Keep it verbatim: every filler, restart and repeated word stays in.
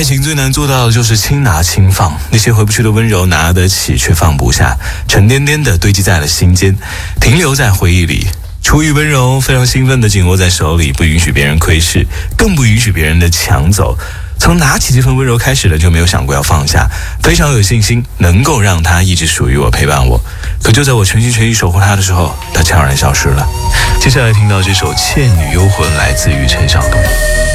爱情最难做到的就是轻拿轻放，那些回不去的温柔拿得起却放不下，沉甸甸的堆积在了心间，停留在回忆里。出于温柔，非常兴奋地紧握在手里，不允许别人窥视，更不允许别人的抢走。从拿起这份温柔开始了，就没有想过要放下，非常有信心能够让它一直属于我，陪伴我。可就在我全心全意守护它的时候，它悄然消失了。接下来听到这首《倩女幽魂》来自于陈晓东。